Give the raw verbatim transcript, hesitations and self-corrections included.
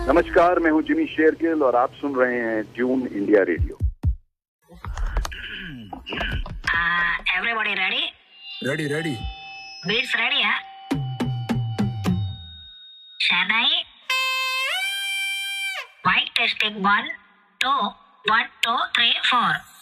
नमस्कार, मैं हूं जिमी शेरगिल और आप सुन रहे हैं tune India radio. Everybody ready? Ready ready. Beats ready है? शहनाई mic testing one two one two three four.